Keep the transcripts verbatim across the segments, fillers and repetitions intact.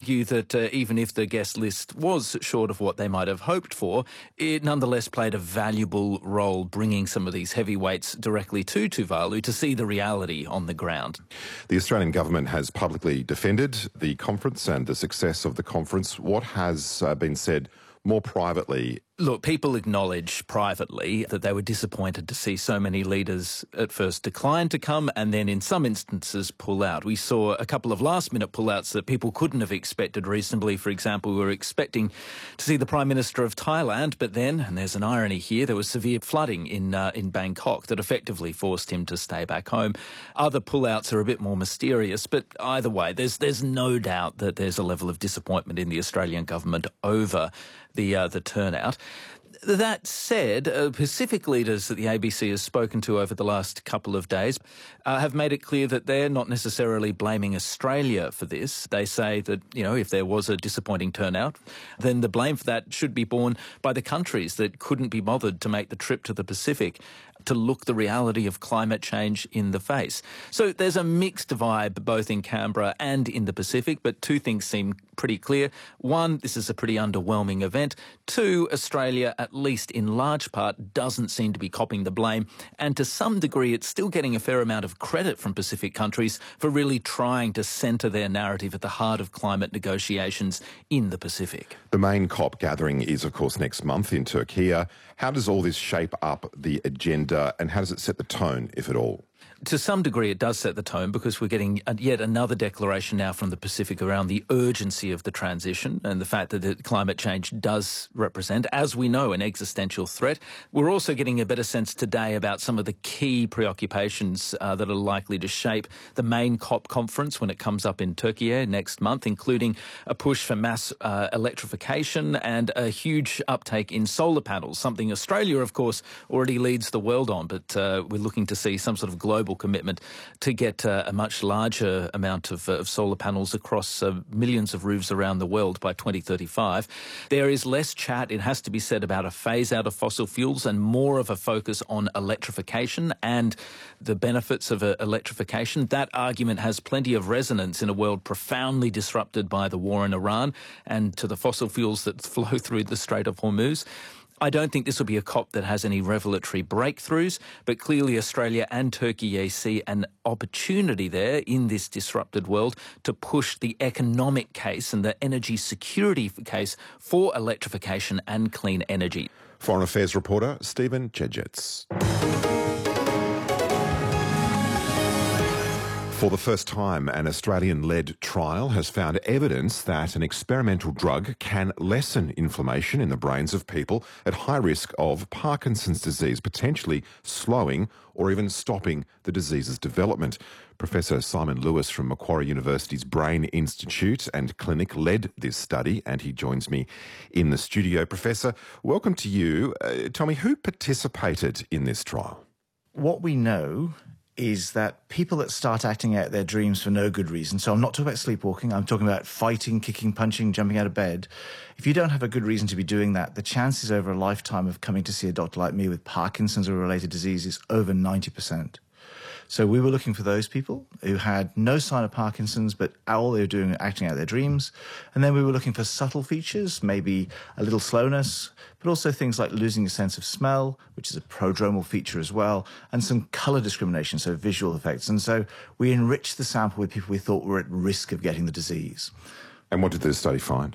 argue that uh, even if the guest list was short of what they might have hoped for, it nonetheless played a valuable role bringing some of these heavyweights directly to Tuvalu to see the reality on the ground. The Australian government has publicly defended the conference and the success of the conference. What has uh, been said more privately? Look, people acknowledge privately that they were disappointed to see so many leaders at first decline to come and then in some instances pull out. We saw a couple of last-minute pullouts that people couldn't have expected reasonably. For example, we were expecting to see the Prime Minister of Thailand, but then, and there's an irony here, there was severe flooding in uh, in Bangkok that effectively forced him to stay back home. Other pullouts are a bit more mysterious, but either way, there's there's no doubt that there's a level of disappointment in the Australian government over the uh, the turnout. That said, uh, Pacific leaders that the A B C has spoken to over the last couple of days uh, have made it clear that they're not necessarily blaming Australia for this. They say that, you know, if there was a disappointing turnout, then the blame for that should be borne by the countries that couldn't be bothered to make the trip to the Pacific to look the reality of climate change in the face. So there's a mixed vibe both in Canberra and in the Pacific, but two things seem pretty clear. One, this is a pretty underwhelming event. Two, Australia, at least in large part, doesn't seem to be copping the blame. And to some degree, it's still getting a fair amount of credit from Pacific countries for really trying to centre their narrative at the heart of climate negotiations in the Pacific. The main COP gathering is, of course, next month in Turkey. How does all this shape up the agenda and how does it set the tone, if at all? To some degree, it does set the tone because we're getting yet another declaration now from the Pacific around the urgency of the transition and the fact that the climate change does represent, as we know, an existential threat. We're also getting a better sense today about some of the key preoccupations uh, that are likely to shape the main COP conference when it comes up in Turkey next month, including a push for mass uh, electrification and a huge uptake in solar panels, something Australia, of course, already leads the world on, but uh, we're looking to see some sort of global commitment to get uh, a much larger amount of, uh, of solar panels across uh, millions of roofs around the world by twenty thirty-five. There is less chat, it has to be said, about a phase out of fossil fuels and more of a focus on electrification and the benefits of uh, electrification. That argument has plenty of resonance in a world profoundly disrupted by the war in Iran and to the fossil fuels that flow through the Strait of Hormuz. I don't think this will be a COP that has any revelatory breakthroughs, but clearly Australia and Turkey see an opportunity there in this disrupted world to push the economic case and the energy security case for electrification and clean energy. Foreign Affairs reporter Stephen Chedgetts. For the first time, an Australian-led trial has found evidence that an experimental drug can lessen inflammation in the brains of people at high risk of Parkinson's disease, potentially slowing or even stopping the disease's development. Professor Simon Lewis from Macquarie University's Brain Institute and Clinic led this study, and he joins me in the studio. Professor, welcome to you. Uh, tell me, who participated in this trial? What we know is that people that start acting out their dreams for no good reason, so I'm not talking about sleepwalking, I'm talking about fighting, kicking, punching, jumping out of bed. If you don't have a good reason to be doing that, the chances over a lifetime of coming to see a doctor like me with Parkinson's or related disease is over ninety percent. So we were looking for those people who had no sign of Parkinson's, but all they were doing was acting out their dreams. And then we were looking for subtle features, maybe a little slowness, but also things like losing a sense of smell, which is a prodromal feature as well, and some color discrimination, so visual effects. And so we enriched the sample with people we thought were at risk of getting the disease. And what did the study find?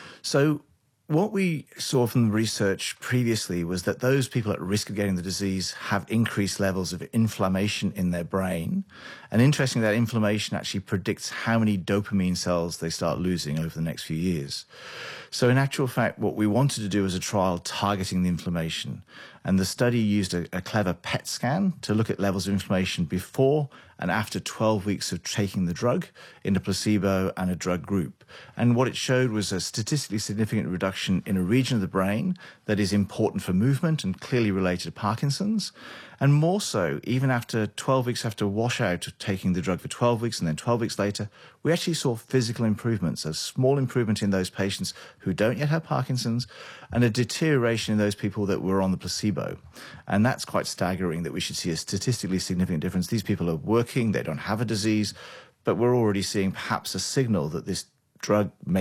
So what we saw from the research previously was that those people at risk of getting the disease have increased levels of inflammation in their brain. And interestingly, that inflammation actually predicts how many dopamine cells they start losing over the next few years. So in actual fact, what we wanted to do was a trial targeting the inflammation. And the study used a, a clever P E T scan to look at levels of inflammation before and after twelve weeks of taking the drug in a placebo and a drug group. And what it showed was a statistically significant reduction in a region of the brain that is important for movement and clearly related to Parkinson's. And more so, even after twelve weeks after washout of taking the drug for twelve weeks and then twelve weeks later, we actually saw physical improvements, a small improvement in those patients who don't yet have Parkinson's and a deterioration in those people that were on the placebo. And that's quite staggering that we should see a statistically significant difference. These people are working, they don't have a disease, but we're already seeing perhaps a signal that this drug may